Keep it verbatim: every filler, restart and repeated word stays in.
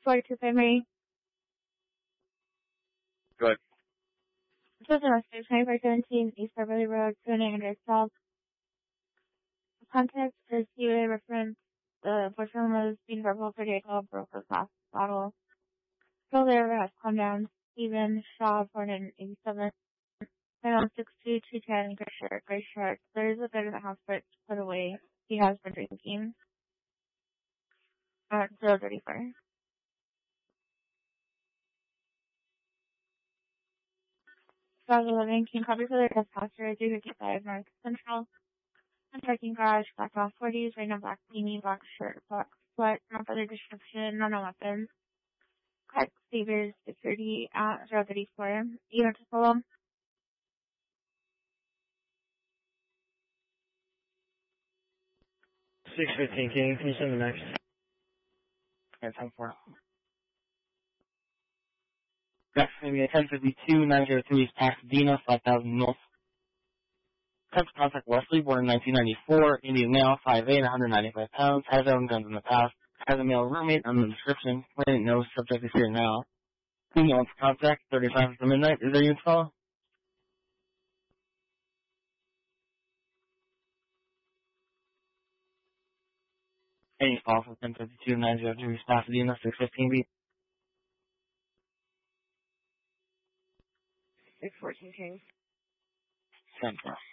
forty-two primary. Good. This is Western twenty-four seventeen East Beverly Road, two nine hundred South. The context is U A reference. The boyfriend was being verbal for Jacob, broke the glass bottle. Still there has calmed down. Stephen Shaw, born in eighty-seven. Around six two, two ten, gray shirt, gray shorts. There is a bed in the house, but put away. He has been drinking. At zero thirty-four. two thousand eleven, King Copy for the Trespasser, three fifty-five North Central. And parking garage, black off forties, right now black beanie, black shirt, black sweat, no further description, no no weapons. Clark Savers, security at zero thirty-four. You want to follow? six fifteen, King. Can you send the next? Yeah, ten four. Next, maybe a ten fifty-two, nine oh three is Pasadena, five thousand North. Attempt to contact Wesley, born in nineteen ninety-four, Indian male, five eight, one hundred ninety-five pounds, has owned guns in the past, has a male roommate on the description, claimant no subject is here now. Who wants contact, thirty-five after midnight, is there unit call? Any call for ten fifty-two, nine oh three is Pasadena, six fifteen B. six fourteen King. ten four.